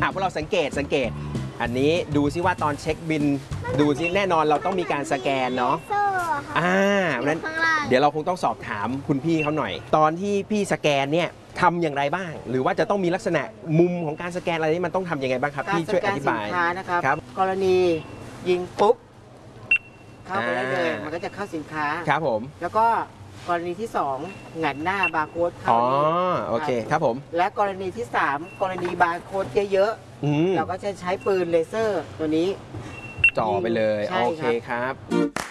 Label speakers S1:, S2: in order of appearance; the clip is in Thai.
S1: พวกเราสังเกตอันนี้ดูซิว่าตอนเช็คบินดูซิแน่นอนเราต้องมีการสแกนเนาะเพราะนั้นเดี๋ยวเราคงต้องสอบถามคุณพี่เขาหน่อยตอนที่พี่สแกนเนี่ยทำอย่างไรบ้าง หรือว่าจะต้องมีลักษณะมุมของการสแกนอะไรนี่มันต้องทำยังไงบ้างครับพี่ช่วยอธิบาย
S2: การสแกนสินค้านะครับ
S1: ครับ
S2: กรณียิงปุ๊บเข้าไปได้เลยมันก็จะเข้าสินค้า
S1: ครับผม
S2: แล้วก็กรณีที่2หงันหน้าบาร์โค้ดเข้า
S1: อ๋อโอเคครับผม
S2: และกรณีที่3กรณีบาร์โค้ดเยอะๆเราก็จะใช้ปืนเลเซอร์ตัวนี้
S1: จ่อไปเลย
S2: ใช่
S1: โอเคครับ